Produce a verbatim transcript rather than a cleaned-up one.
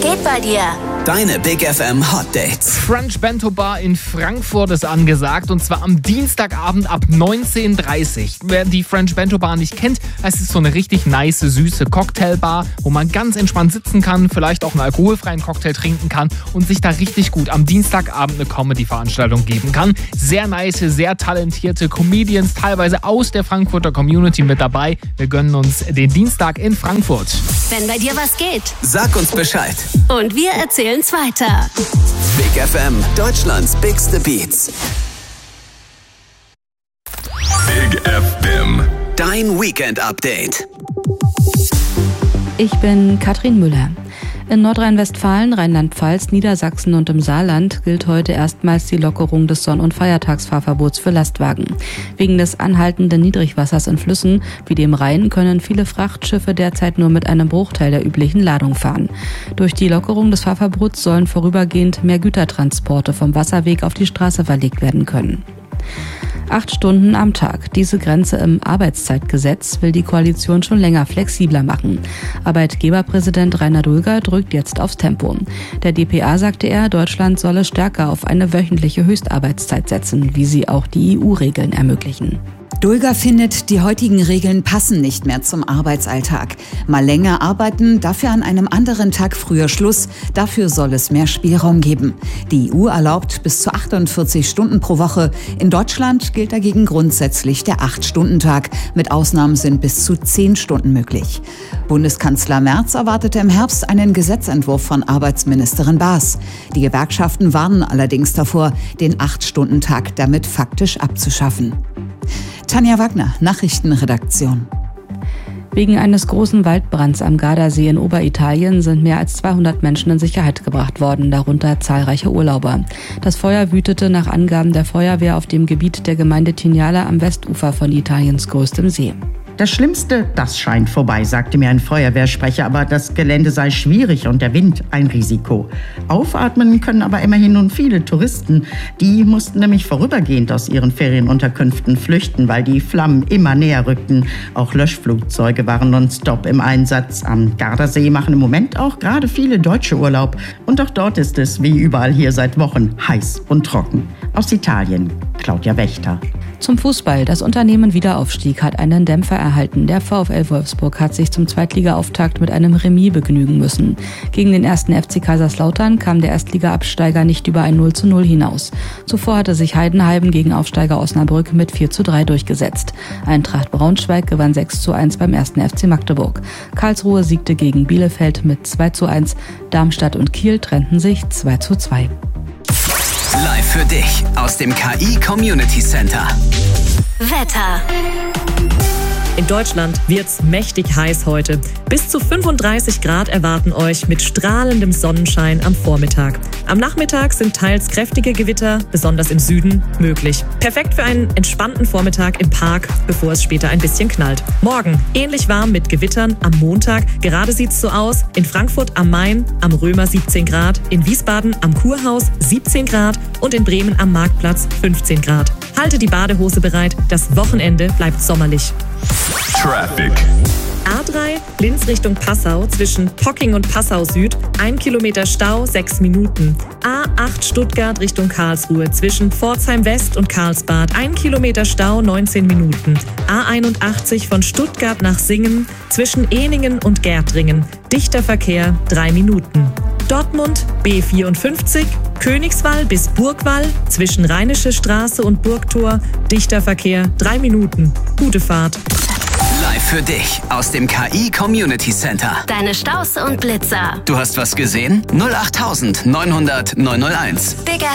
geht bei dir? Deine Big F M Hot Dates. French Bento Bar in Frankfurt ist angesagt und zwar am Dienstagabend ab neunzehn Uhr dreißig. Wer die French Bento Bar nicht kennt, es ist so eine richtig nice, süße Cocktailbar, wo man ganz entspannt sitzen kann, vielleicht auch einen alkoholfreien Cocktail trinken kann und sich da richtig gut am Dienstagabend eine Comedy-Veranstaltung geben kann. Sehr nice, sehr talentierte Comedians, teilweise aus der Frankfurter Community mit dabei. Wir gönnen uns den Dienstag in Frankfurt. Wenn bei dir was geht, Sag uns Bescheid. und wir erzählen's weiter. Big F M, Deutschlands bigste Beats. Big F M. Dein Weekend-Update. Ich bin Katrin Müller. In Nordrhein-Westfalen, Rheinland-Pfalz, Niedersachsen und im Saarland gilt heute erstmals die Lockerung des Sonn- und Feiertagsfahrverbots für Lastwagen. Wegen des anhaltenden Niedrigwassers in Flüssen wie dem Rhein können viele Frachtschiffe derzeit nur mit einem Bruchteil der üblichen Ladung fahren. Durch die Lockerung des Fahrverbots sollen vorübergehend mehr Gütertransporte vom Wasserweg auf die Straße verlegt werden können. Acht Stunden am Tag. Diese Grenze im Arbeitszeitgesetz will die Koalition schon länger flexibler machen. Arbeitgeberpräsident Rainer Dulger drückt jetzt aufs Tempo. Der D P A sagte er, Deutschland solle stärker auf eine wöchentliche Höchstarbeitszeit setzen, wie sie auch die E U-Regeln ermöglichen. Dulger findet, die heutigen Regeln passen nicht mehr zum Arbeitsalltag. Mal länger arbeiten, dafür an einem anderen Tag früher Schluss. Dafür soll es mehr Spielraum geben. Die E U erlaubt bis zu achtundvierzig Stunden pro Woche. In Deutschland gilt dagegen grundsätzlich der acht-Stunden-Tag. Mit Ausnahmen sind bis zu zehn Stunden möglich. Bundeskanzler Merz erwartete im Herbst einen Gesetzentwurf von Arbeitsministerin Baas. Die Gewerkschaften warnen allerdings davor, den acht-Stunden-Tag damit faktisch abzuschaffen. Tanja Wagner, Nachrichtenredaktion. Wegen eines großen Waldbrands am Gardasee in Oberitalien sind mehr als zweihundert Menschen in Sicherheit gebracht worden, darunter zahlreiche Urlauber. Das Feuer wütete nach Angaben der Feuerwehr auf dem Gebiet der Gemeinde Tignala am Westufer von Italiens größtem See. Das Schlimmste, das scheint vorbei, sagte mir ein Feuerwehrsprecher, aber das Gelände sei schwierig und der Wind ein Risiko. Aufatmen können aber immerhin nun viele Touristen. Die mussten nämlich vorübergehend aus ihren Ferienunterkünften flüchten, weil die Flammen immer näher rückten. Auch Löschflugzeuge waren nonstop im Einsatz. Am Gardasee machen im Moment auch gerade viele Deutsche Urlaub. Und auch dort ist es, wie überall hier seit Wochen, heiß und trocken. Aus Italien, Claudia Wächter. Zum Fußball. Das Unternehmen Wiederaufstieg hat einen Dämpfer erhalten. Der VfL Wolfsburg hat sich zum Zweitliga-Auftakt mit einem Remis begnügen müssen. Gegen den ersten F C Kaiserslautern kam der Erstliga-Absteiger nicht über ein null zu null hinaus. Zuvor hatte sich Heidenheim gegen Aufsteiger Osnabrück mit vier zu drei durchgesetzt. Eintracht Braunschweig gewann sechs zu eins beim ersten F C Magdeburg. Karlsruhe siegte gegen Bielefeld mit zwei zu eins. Darmstadt und Kiel trennten sich zwei zu zwei. Live für dich aus dem K I Community Center. Wetter. In Deutschland wird's mächtig heiß heute. Bis zu fünfunddreißig Grad erwarten euch mit strahlendem Sonnenschein am Vormittag. Am Nachmittag sind teils kräftige Gewitter, besonders im Süden, möglich. Perfekt für einen entspannten Vormittag im Park, bevor es später ein bisschen knallt. Morgen ähnlich warm mit Gewittern am Montag. Gerade sieht's so aus. In Frankfurt am Main am Römer siebzehn Grad, in Wiesbaden am Kurhaus siebzehn Grad und in Bremen am Marktplatz fünfzehn Grad. Halte die Badehose bereit, das Wochenende bleibt sommerlich. Traffic. A drei, Linz Richtung Passau, zwischen Pocking und Passau Süd, ein Kilometer Stau, sechs Minuten. A acht, Stuttgart Richtung Karlsruhe, zwischen Pforzheim West und Karlsbad, ein Kilometer Stau, neunzehn Minuten. A einundachtzig von Stuttgart nach Singen, zwischen Ehningen und Gärtringen, dichter Verkehr, drei Minuten. Dortmund B vierundfünfzig, Königswall bis Burgwall, zwischen Rheinische Straße und Burgtor, dichter Verkehr, drei Minuten. Gute Fahrt. Live für dich aus dem K I Community Center. Deine Staus und Blitzer. Du hast was gesehen? null acht neunhundert neunhunderteins. Big